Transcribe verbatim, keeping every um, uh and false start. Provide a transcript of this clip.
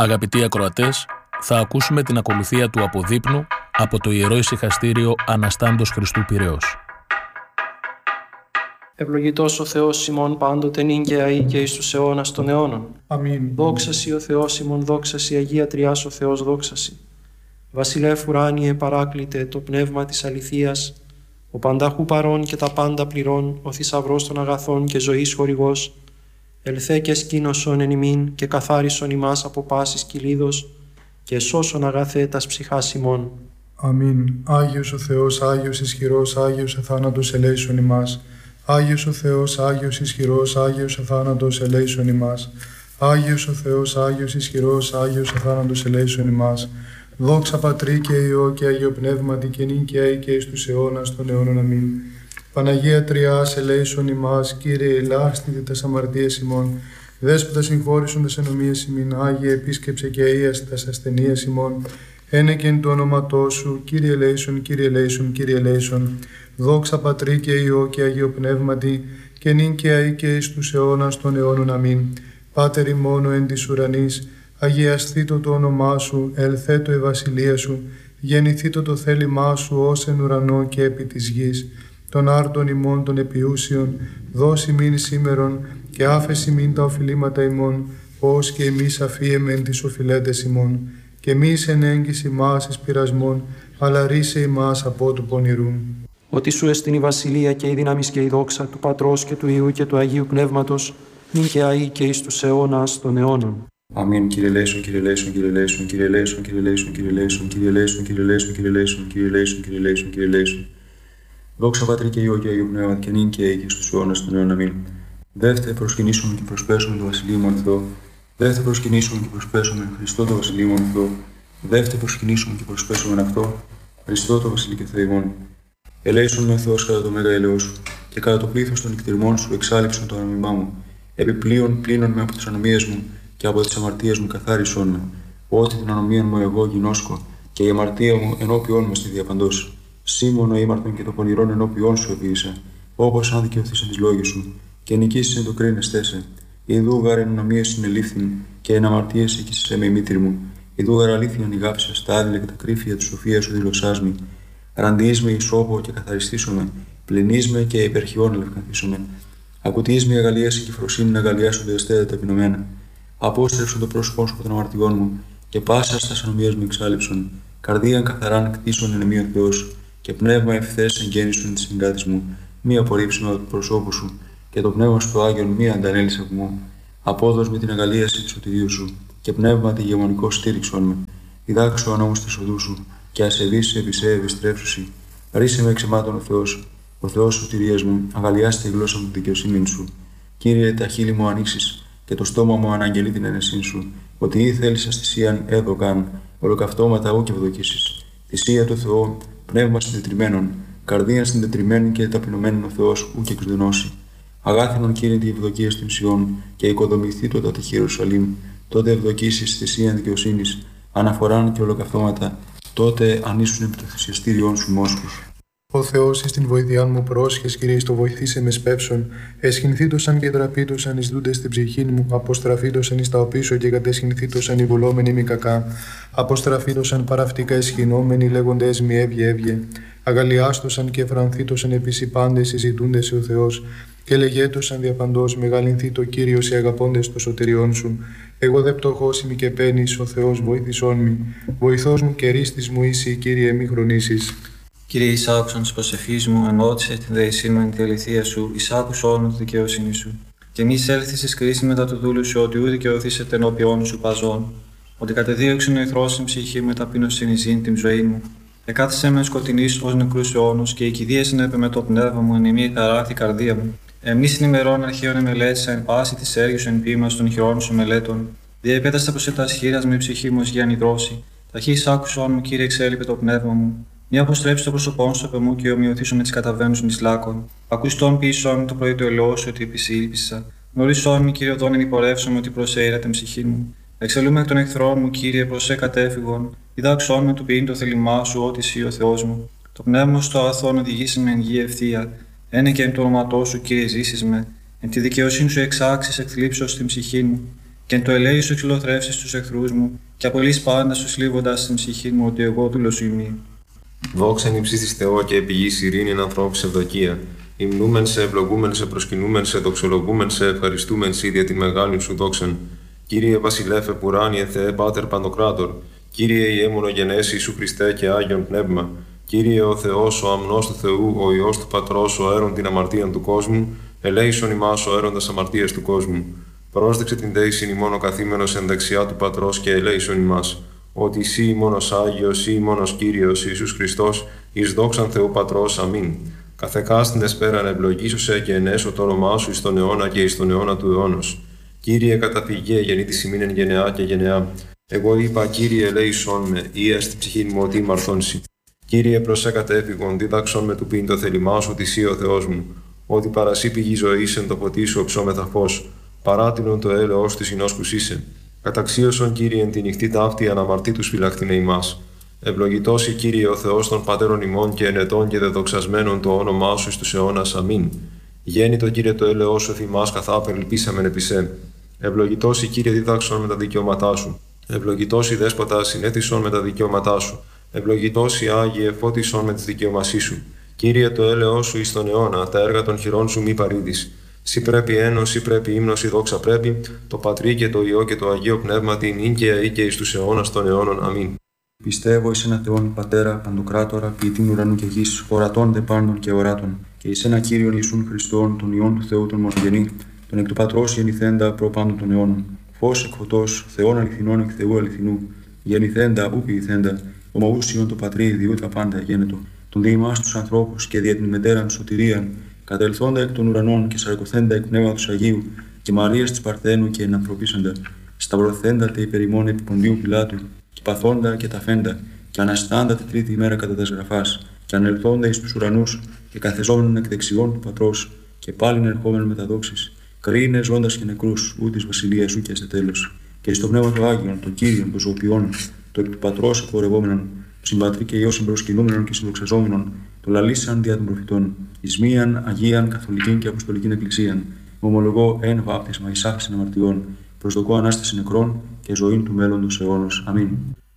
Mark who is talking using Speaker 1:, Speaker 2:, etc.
Speaker 1: Αγαπητοί ακροατές, θα ακούσουμε την ακολουθία του αποδείπνου από το Ιερό Ησυχαστήριο Αναστάντος Χριστού Πειραιώς.
Speaker 2: Ευλογητός ο Θεός ημών πάντοτε νυν και αεί και εις τους αιώνας των αιώνων.
Speaker 3: Αμήν.
Speaker 2: Δόξα Συ ο Θεός ημών, δόξα Συ Αγία Τριάς ο Θεός, δόξα Συ. Βασιλεύ ουράνιε παράκλητε το πνεύμα της αληθείας, ο πανταχού παρών και τα πάντα πληρών, ο θησαυρός των αγαθών και ζωής χορηγός, ελθέ και σκήνωσον εν ημίν και καθάρισον ημάς από πάσης κυλίδος και σώσον αγαθέ τας ψυχάς ημών.
Speaker 3: Αμήν. Άγιος ο Θεός, Άγιος ισχυρός, Άγιος αθάνατος ελέησον ημάς. Άγιος ο Θεός, Άγιος ισχυρός, Άγιος αθάνατος ελέησον ημάς. Άγιος ο Θεός, Άγιος ισχυρός, Άγιος αθάνατος ελέησον ημάς. Δόξα Πατρί και Υιό και Αγίο Πνεύματι και νυν και αεί και εις τους αιώνας των αιώνων. Αμήν. Παναγία Τριάς ελέησον ημάς, Κύριε ελάστητε τας αμαρτίες ημών. Δέσποτα συγχώρησον τας ενομίες ημίν, Άγιε επίσκεψε και αΐασε τας ασθενείες ημών. Ένεκεν το όνοματό σου, Κύριε ελέησον, Κύριε ελέησον, Κύριε ελέησον. Δόξα Πατρί και Υιό και Αγίο Πνεύματι και νυν και αεί και εις τους αιώνας των αιώνων. Αμήν. Πάτερ ημών εν της ουρανής, αγιασθήτω το όνομά σου, ελθέτω η βασιλεία σου, γεννηθήτω το θέλημά σου ως εν ουρανό και επί της γης. Των άρτων ημών των επιούσιων, δώσει μην σήμερον και άφεση μην τα οφειλήματα ημών, ως και εμείς αφίεμεν τις οφειλέτες ημών. Και μη εν έγκυς ημάς εις πειρασμών, αλλά ρίσε ημάς από του πονηρού.
Speaker 2: Ότι σου εστιν η βασιλεία και η δύναμις και η δόξα του Πατρός και του Υιού και του Αγίου Πνεύματος, νυν και αεί και εις τους αιώνας των αιώνων.
Speaker 4: Αμήν. Κύριε ελέησον, Κύριε ελέησον, Κύριε ελέησον, Κύριε ελέησον, Κύριε ελέησον, Κύριε ελέησον, Κύριε ελέησον, Κύριε ελέησον, Κύριε ελέησον, Κύριε ελέησον, Κύριε ελέησον, Κύριε ελέησον. Δόξα Πατρί και Υιό και Αγίου Πνεύματι και νυν και αεί και στους αιώνας των αιώνων. Αμήν. Δεύτε προσκυνήσουμε και προσπέσουμε το Βασιλείο μου Θεό. Δεύτε προσκυνήσουμε και προσπέσουμε Χριστό το Βασιλείο μου Θεό. Δεύτε προσκυνήσουμε και προσπέσουμε αυτό Χριστό το Βασιλείο και Θεό ημών. Ελέησον με Θεός κατά το μέγα έλεος σου και κατά το πλήθος των νυχτηρμών σου εξάλειψον το ανομιμά μου. Επιπλέον πλύνον με από τις ανομίες μου και από τις αμαρτίες μου καθάρισον με. Ότι την ανομία μου εγώ γινώσκω και η αμαρτία μου ενώπιόν μου στη διαπαντός. Σήμωνο ήμαρτον και το πονηρόν ενώπιόν σου επίησα, όπως αν δικαιωθείς εν τις λόγες σου, και νικήσεις εν το κρίνεστέ σε. Ιδού γάρ εν ανομίες συνελήφθην και εν αμαρτίες έκυσες με η μήτρη μου. Ιδού γάρ αλήθεια νιγάψα στα άδειλα και τα κρύφια της σοφίας σου δηλωσάς με. Ραντιείς με ισόπο και καθαριστήσομαι, πληνείς με και υπερχιών ελευκανθήσομαι. Ακουτείς με αγαλίαση και φροσύνη να αγαλιάσονται εστέτα ταπεινωμένα. Απόστρεψον το πρόσωπό σου από των αμαρτιών μου και πάσα στα ανομίες μου εξάλληψον. Καρδίαν καθαράν κτίσον εν εμεί ο Θεός και πνεύμα ευθές εγγέννησον τη συγκάτης μου. Μη απορρίψουμε από το προσώπου σου και το πνεύμα σου το Άγιον μη αντανέλεις από μου. Απόδος με την αγαλίαση του σωτηρίου σου και πνεύμα τη γεμονικό στήριξον με. Διδάξω ανώμους της οδού σου και ασεβείς επί σε ευιστρέψουσι. Ρίσε με εξαιμάτων ο Θεός, ο Θεός σωτηρίας μου, αγαλιάστε η γλώσσα μου τη δικαιοσύνη σου. Κύριε, τα χείλη μου ανοίξεις και το στόμα μου αναγγελεί την αίνεσή σου, ότι ή θέλεις θυσίαν έδωκαν, ολοκαυτώματα ου και ευδοκίσεις. Θυσία του Θεού, πνεύμα συντετριμένων, καρδία συντετριμένη και ταπεινωμένων ο Θεός ου και εξδενώσει. Αγάθινον Κύριε τη ευδοκία στην Σιών και οικοδομηθεί το τα τυχή Ιερουσαλήμ, τότε ευδοκίσεις θυσίαν δικαιοσύνης, αναφοράν και ολοκαυτώματα, τότε ανήσουν επί το θυσιαστήριόν σου μόσχους.
Speaker 3: Ο Θεός εις την βοήθειά μου πρόσχες, Κύριε, στο βοηθήσε με σπέψον. Εσχυνθήτωσαν και τραπήτωσαν εις δούντες στην ψυχή μου. Αποστραφήτωσαν εις τα οπίσω και κατεσχυνθήτωσαν οι βουλόμενοι μη κακά. Αποστραφήτωσαν παραυτικά εσχυνόμενοι λέγοντες μη έβγε έβγε. Αγαλιάστωσαν και φρανθήτωσαν επίσης οι πάντες συζητούντες ο Θεός. Και λεγέτωσαν διαπαντός μεγαλυνθεί το Κύριος οι αγαπώντες το σωτηριών σου. Εγώ δε πτωχός είμαι και παίρνεις, ο Θεός βοήθησόν μη. Βοηθός μου και ρίστης μου είσαι, Κύριε, μη χρονίσεις.
Speaker 5: Κύριε, εισάκουσαν τη προσευχή μου, ενώτησε την δεησή μου εν τη αληθεία σου, εισάκουσον τη δικαιοσύνη σου. Και μη έλθει ει κρίση μετά του δούλου σου, ότι ού δικαιωθήσετε ενώπιόν σου παζών. Ότι κατεδίωξε ο εχθρό στην ψυχή με ταπείνωση ζήν την ζωή μου. Εκάθισε με σκοτεινή ω νεκρού αιώνου, και η κηδεία συνέπε με το πνεύμα μου, εν ημί χαράχτη καρδία μου. Εμεί στην ημερών αρχαίων εμελέτησα εν πάση τη έργου εν ποίημα των χειρών σου μελέτων. Διεπέταστα προ τα σχήρα με ψυχή μου για νηδρώσει. Ταχύ άκουσον μου, Κύριε, εξέλιπε το πνεύμα μου. Μη αποστρέψει το πρόσωπό σου από μου και ομοιωθήσω με τι καταβαίνουσιν ει λάκων. Ακουστόν πίσω μου το πρωί το ελαιό σου ότι επισήλπισα. Γνωρίσόν μου, Κύριε, οδόν ενυπορεύσομαι ότι προσέειρα την ψυχή μου. Εξελούμε εκ των εχθρών μου, Κύριε, προσέ κατέφυγον. Διδάξόν με του ποιήν το θέλημά σου, ότι εσύ ο Θεός μου. Το πνεύμα στο αγαθόν οδηγήσει με εν γη ευθεία. Ένε και εν το όνοματό σου, Κύριε, ζήσει με. Εν τη δικαιοσύνη σου εξάξει εκθλίψω στην ψυχή μου. Και εν το ελέη σου εξυλοθρεύσεις τους εχθρούς μου, και απολύς πάντα σου σλίβοντας στην ψυχή μου ότι εγώ δούλος σου ημί.
Speaker 6: Δόξα εν υψίστης Θεό και επιγής ειρήνη εν ανθρώπους ευδοκία. Υμνούμεν σε, ευλογούμεν σε, προσκυνούμεν σε, δοξολογούμεν σε, ευχαριστούμεν σε για τη μεγάλη σου δόξαν. Κύριε Βασιλέφε Πουράνιε Θεέ Πάτερ Παντοκράτορ, Κύριε Ιε μονογενές Ιησού Χριστέ και Άγιον Πνεύμα, Κύριε ο Θεός, ο αμνός του Θεού, ο Υιός του Πατρός, ο αίρον την αμαρτία του κόσμου, ελέησον ημάς ο αίροντας αμαρτίας του κόσμου. Πρόσδεξε την δέησιν ημών ο καθήμενος εν δεξιά του Πατρός και ελέησον ημάς. Ότι εσύ ημώνος Άγιος, ή ημώνος Κύριος Ιησούς Χριστός, εις δόξαν Θεού Πατρός. Αμήν. Καθεκάστην εσπέραν ευλογήσωσε και ενέσω το όνομά σου εις τον αιώνα και εις τον αιώνα του αιώνος. Κύριε καταφυγέ γεννήτης ημίν εν γενεά και γενεά. Εγώ είπα, Κύριε ελέησον με, ή έστι ψυχήν μου ότι μαρθώνσι. Κύριε προσέ κατέφυγον, δίδαξον με του πίν το θέλημά σου, ότι ο Θεός μου. Ότι παρασύ πηγή ζωής εν το ποτί σου οψόμεθα φως. Παράτηνον το έλεος της ενόσκους είσαι. Καταξίωσον, Κύριε, εν τη νυχτή ταύτη αναμαρτήτους φυλαχτήνε ημάς. Ευλογητός η Κύριε ο Θεός των πατέρων ημών και ενετών και δεδοξασμένων το όνομά σου εις τους αιώνας. Αμήν. Γέννητο, Κύριε, το έλεος σου θυμάς καθά περιλπίσαμεν επί σε. Ευλογητός η Κύριε δίδαξον με τα δικαιώματά σου. Ευλογητός η Δέσποτα συνέτησον με τα δικαιώματά σου. Ευλογητός η Άγιε φώτισον με τις δικαιωμασίες σου. Κύριε, το έλεος σου εις τον αιώνα, τα έργα των χειρών σου μη παρήδεις. Σύ πρέπει ένος, σύ πρέπει ύμνος, η δόξα πρέπει, το Πατρί και το Υιό και το Αγίο Πνεύμα την ίν και αεί και εις τους αιώνας των αιώνων. Αμήν.
Speaker 4: Πιστεύω εις ένα Θεόν Πατέρα, Παντοκράτορα, ποιητήν ουρανού και γης, ορατών δε πάντων και οράτων, και εις ένα Κύριον Ιησούν Χριστόν, τον Υιόν του Θεού τον μονογενή, τον εκ του Πατρός γεννηθέντα προ πάντων των αιώνων, φως εκ φωτός, Θεόν αληθινών εκ Θεού αληθινού, γεννηθέντα ου ποιηθέντα, ομοούσιον το Πατρί διού τα πάντα γένετο, τον διημάς τους ανθρώπους και δια την μετέραν σωτηρίαν, κατελθόντα εκ των ουρανών και σαρκωθέντα εκ πνεύματος Αγίου, και Μαρίας της Παρθένου και ενανθρωπίσαντα, σταυρωθέντα τε υπερημών επί Ποντίου Πιλάτου, και παθόντα και ταφέντα, και αναστάντα τη τρίτη ημέρα κατά τας γραφάς, και ανελθόντα εις τους ουρανούς, και καθεζόμενον εκ δεξιών του Πατρός, και πάλιν ερχόμενον με τα δόξης, κρίνε ζώντας και νεκρούς, ού της βασιλείας σου και σε τέλος. Και στο πνεύμα του Άγιον, το Κύριον, το ζωοποιών, το εκ του Πατρός εκπορευόμενον, το συμπατρί και Υιό συμπροσκυνούμενον και συνδοξαζόμενον, το λαλήσαν δια των προφητών, εις μίαν Αγίαν Καθολικήν και Αποστολικήν Εκκλησίαν, ομολογώ εν βάπτισμα εις άφησιν αμαρτιών, προσδοκώ ανάσταση νεκρών και ζωήν του μέλλοντος αιώνος. Αμήν.